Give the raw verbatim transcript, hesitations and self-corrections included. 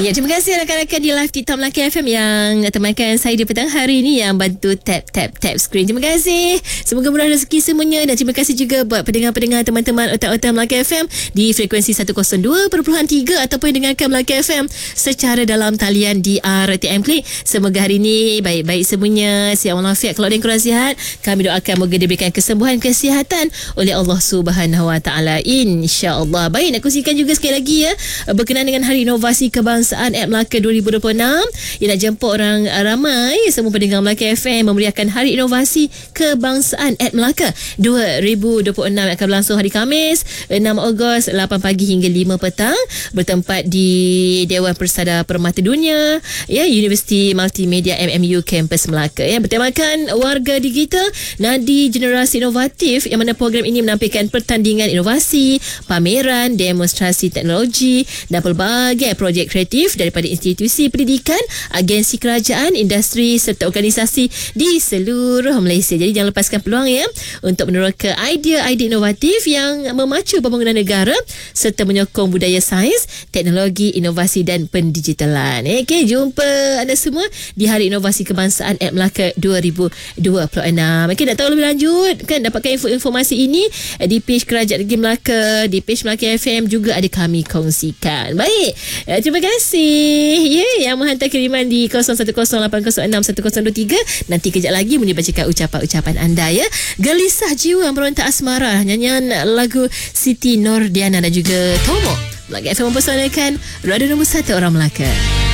Ya, terima kasih rakan-rakan di live TikTok Melaka F M yang temankan saya di petang hari ini, yang bantu tap tap tap screen. Terima kasih. Semoga murah rezeki semuanya, dan terima kasih juga buat pendengar-pendengar teman-teman otak-otak Melaka F M di frekuensi seratus dua perpuluhan tiga ataupun dengarkan Melaka F M secara dalam talian di R T M Klik. Semoga hari ini baik-baik semuanya, sihat walafiat. Kalau ada yang kurang sihat, kami doakan moga diberikan kesembuhan, kesihatan oleh Allah Subhanahu Wa Taala, insya-Allah. Baik, nak kongsikan juga sekali lagi ya, berkenaan dengan Hari Inovasi Kebangsaan App Melaka dua ribu dua puluh enam. Ia nak jemput orang ramai, semua pendengar Melaka F M memeriahkan Hari Inovasi Kebangsaan App Melaka dua ribu dua puluh enam yang akan berlangsung hari Khamis enam Ogos lapan pagi hingga lima petang, bertempat di Dewan Persada Permata Dunia ya, Universiti Multimedia M M U Kampus Melaka ya, bertemakan warga digital nadi generasi inovatif, yang mana program ini menampilkan pertandingan inovasi, pameran, demonstrasi teknologi dan pelbagai projek kreatif daripada institusi pendidikan, agensi kerajaan, industri serta organisasi di seluruh Malaysia. Jadi jangan lepaskan peluang ya untuk meneroka idea-idea inovatif yang memacu pembangunan negara serta menyokong budaya sains, teknologi, inovasi dan pendigitalan. Okey, jumpa anda semua di Hari Inovasi Kebangsaan App Melaka dua ribu dua puluh enam. Okey, nak tahu lebih lanjut kan, dapatkan info-informasi ini di page Kerajaan Negeri Melaka, di page Melaka F M juga ada kami kongsikan. Baik, terima kasih ya yang menghantar kiriman di kosong satu kosong lapan kosong enam satu kosong dua tiga. Nanti kejap lagi Muni bacakan ucapan-ucapan anda ya. Gelisah Jiwa Meronta Asmara, nyanyian lagu Siti Nordiana dan juga Tomo. Melaka F M mempersembahkan radio nombor satu orang Melaka.